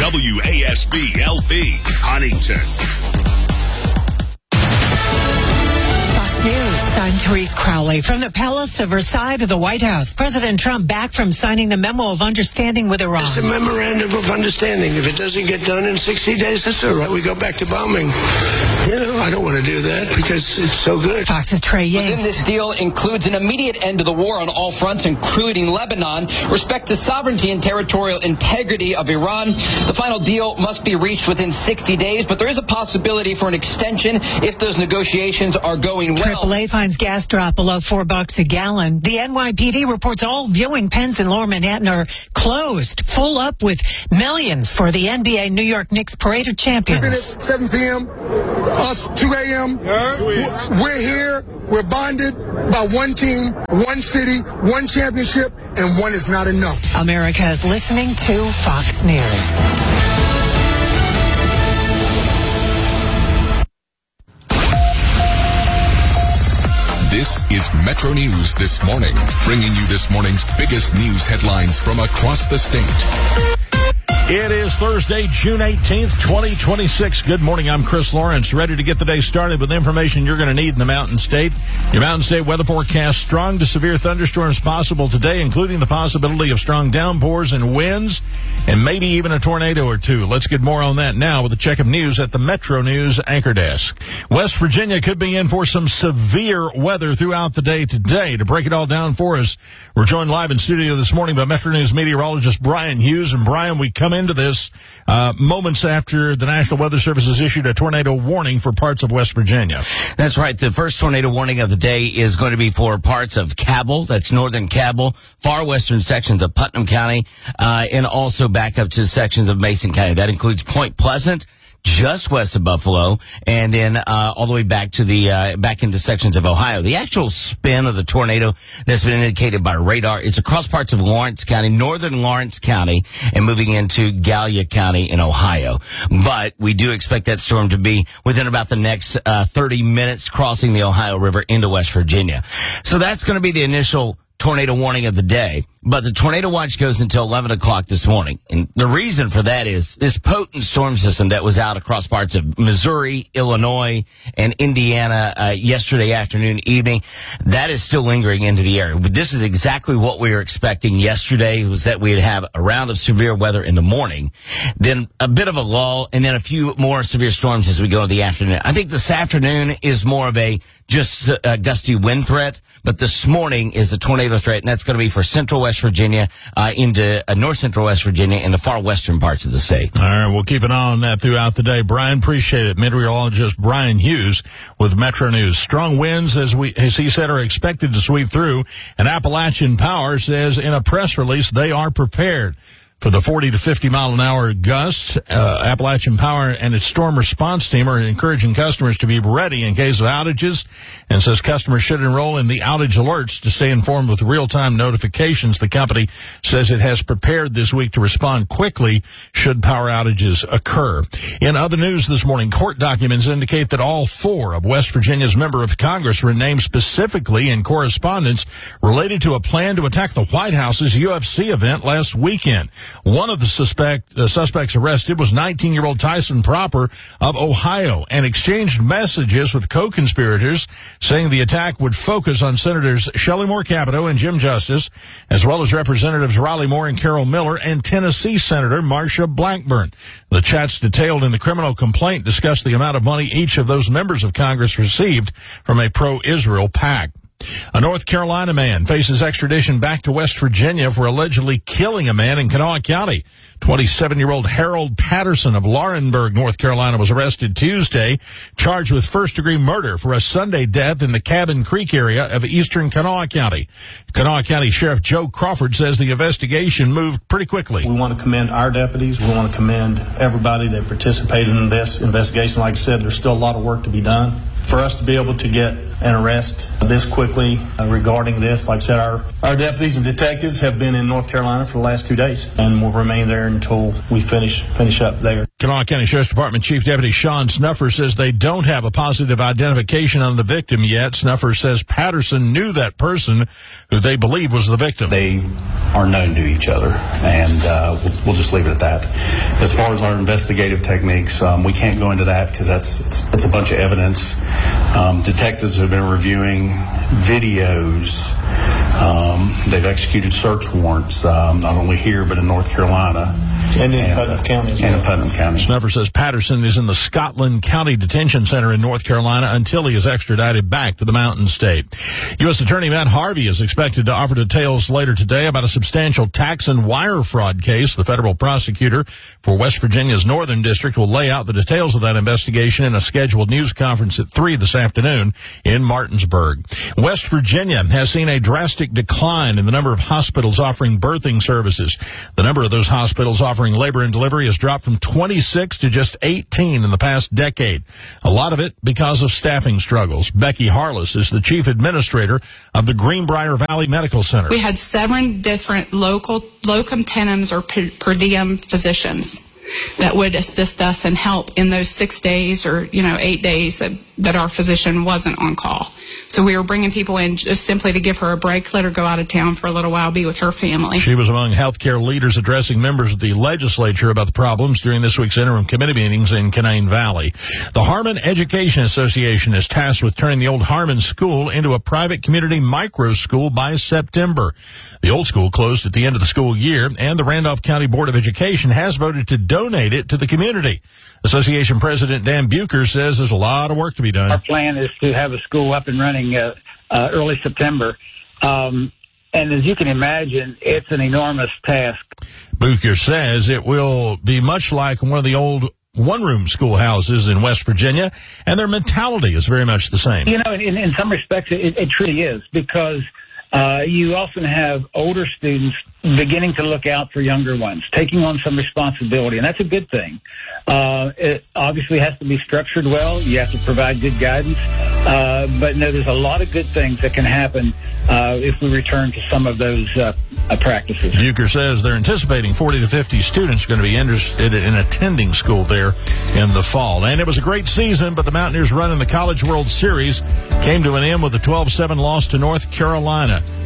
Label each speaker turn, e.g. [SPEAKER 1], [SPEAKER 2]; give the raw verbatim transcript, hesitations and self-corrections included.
[SPEAKER 1] W A S B L V, Huntington.
[SPEAKER 2] News. I'm Therese Crowley. From the Palace of Versailles to the White House, President Trump back from signing the memo of understanding with Iran.
[SPEAKER 3] It's a memorandum of understanding. If it doesn't get done in sixty days, that's all right. We go back to bombing. You know, I don't want to do that because it's so good.
[SPEAKER 2] Fox's Trey Yates.
[SPEAKER 4] Within this deal includes an immediate end to the war on all fronts, including Lebanon, respect to sovereignty and territorial integrity of Iran. The final deal must be reached within sixty days, but there is a possibility for an extension if those negotiations are going well.
[SPEAKER 2] triple A finds gas drop below four bucks a gallon. The N Y P D reports all viewing pens in Lower Manhattan are closed, full up with millions for the N B A New York Knicks Parade of Champions.
[SPEAKER 5] At seven p.m., us two a.m., we're here, we're bonded by one team, one city, one championship, and one is not enough.
[SPEAKER 2] America is listening to Fox News.
[SPEAKER 1] This is Metro News This Morning, bringing you this morning's biggest news headlines from across the state.
[SPEAKER 6] It is Thursday, June eighteenth, twenty twenty-six. Good morning. I'm Chris Lawrence, ready to get the day started with information you're going to need in the Mountain State. Your Mountain State weather forecast: strong to severe thunderstorms possible today, including the possibility of strong downpours and winds, and maybe even a tornado or two. Let's get more on that now with a check of news at the Metro News Anchor Desk. West Virginia could be in for some severe weather throughout the day today. To break it all down for us, we're joined live in studio this morning by Metro News meteorologist Brian Hughes. And Brian, we come into this uh, moments after the National Weather Service has issued a tornado warning for parts of West Virginia.
[SPEAKER 7] That's right. The first tornado warning of the day is going to be for parts of Cabell, that's northern Cabell, far western sections of Putnam County, uh, and also back up to sections of Mason County. That includes Point Pleasant, just west of Buffalo, and then uh, all the way back to the uh, back into sections of Ohio. The actual spin of the tornado that's been indicated by radar, it's across parts of Lawrence County, northern Lawrence County, and moving into Gallia County in Ohio. But we do expect that storm to be within about the next uh, thirty minutes, crossing the Ohio River into West Virginia. So that's going to be the initial tornado warning of the day, but the tornado watch goes until eleven o'clock this morning. And the reason for that is this potent storm system that was out across parts of Missouri, Illinois, and Indiana uh, yesterday afternoon, evening, that is still lingering into the area. But this is exactly what we were expecting yesterday, was that we'd have a round of severe weather in the morning, then a bit of a lull, and then a few more severe storms as we go into the afternoon. I think this afternoon is more of a just a gusty wind threat, but this morning is a tornado threat, and that's going to be for central West Virginia uh, into uh, north central West Virginia and the far western parts of the state. All
[SPEAKER 6] right, we'll keep an eye on that throughout the day. Brian, appreciate it. Meteorologist Brian Hughes with Metro News. Strong winds, as we as he said, are expected to sweep through, and Appalachian Power says in a press release they are prepared for the forty to fifty mile an hour gusts. Uh, Appalachian Power and its storm response team are encouraging customers to be ready in case of outages, and says customers should enroll in the outage alerts to stay informed with real-time notifications. The company says it has prepared this week to respond quickly should power outages occur. In other news this morning, court documents indicate that all four of West Virginia's members of Congress were named specifically in correspondence related to a plan to attack the White House's U F C event last weekend. One of the suspect uh, suspects arrested was nineteen-year-old Tyson Proper of Ohio, and exchanged messages with co-conspirators saying the attack would focus on Senators Shelley Moore Capito and Jim Justice, as well as Representatives Riley Moore and Carol Miller, and Tennessee Senator Marsha Blackburn. The chats detailed in the criminal complaint discuss the amount of money each of those members of Congress received from a pro-Israel PAC. A North Carolina man faces extradition back to West Virginia for allegedly killing a man in Kanawha County. twenty-seven-year-old Harold Patterson of Laurinburg, North Carolina, was arrested Tuesday, charged with first-degree murder for a Sunday death in the Cabin Creek area of eastern Kanawha County. Kanawha County Sheriff Joe Crawford says the investigation moved pretty quickly.
[SPEAKER 8] We want to commend our deputies. We want to commend everybody that participated in this investigation. Like I said, there's still a lot of work to be done. For us to be able to get an arrest this quickly uh, regarding this, like I said, our, our deputies and detectives have been in North Carolina for the last two days and will remain there until we finish finish up there.
[SPEAKER 6] Kanawha County Sheriff's Department Chief Deputy Sean Snuffer says they don't have a positive identification on the victim yet. Snuffer says Patterson knew that person who they believe was the victim.
[SPEAKER 8] They are known to each other, and uh, we'll, we'll just leave it at that. As far as our investigative techniques, um, we can't go into that because that's it's, it's a bunch of evidence. Um, detectives have been reviewing videos. Um, they've executed search warrants, um, not only here but in North Carolina.
[SPEAKER 9] And in Putnam uh, County as well.
[SPEAKER 8] And in Putnam County.
[SPEAKER 6] Snuffer says Patterson is in the Scotland County Detention Center in North Carolina until he is extradited back to the Mountain State. U S Attorney Matt Harvey is expected to offer details later today about a substantial tax and wire fraud case. The federal prosecutor for West Virginia's Northern District will lay out the details of that investigation in a scheduled news conference at three this afternoon in Martinsburg. West Virginia has seen a drastic decline in the number of hospitals offering birthing services. The number of those hospitals offering labor and delivery has dropped from twenty-six to just eighteen in the past decade. A lot of it because of staffing struggles. Becky Harless is the chief administrator of the Greenbrier Valley Medical Center.
[SPEAKER 10] We had seven different local locum tenens or per, per diem physicians that would assist us and help in those six days or, you know, eight days that, that our physician wasn't on call. So we were bringing people in just simply to give her a break, let her go out of town for a little while, be with her family.
[SPEAKER 6] She was among healthcare leaders addressing members of the legislature about the problems during this week's interim committee meetings in Canaan Valley. The Harmon Education Association is tasked with turning the old Harmon School into a private community micro school by September. The old school closed at the end of the school year, and the Randolph County Board of Education has voted to donate it to the community. Association President Dan Bucher says there's a lot of work to be done.
[SPEAKER 11] Our plan is to have a school up and running uh, uh, early September. Um, and as you can imagine, it's an enormous task.
[SPEAKER 6] Bucher says it will be much like one of the old one-room schoolhouses in West Virginia, and their mentality is very much the same.
[SPEAKER 11] You know, in, in some respects, it, it truly is, because uh, you often have older students beginning to look out for younger ones, taking on some responsibility, and that's a good thing. Uh, it obviously has to be structured well. You have to provide good guidance. Uh, but no, there's a lot of good things that can happen uh, if we return to some of those uh, uh, practices.
[SPEAKER 6] Bucher says they're anticipating forty to fifty students are going to be interested in attending school there in the fall. And it was a great season, but the Mountaineers' run in the College World Series came to an end with a twelve seven loss to North Carolina.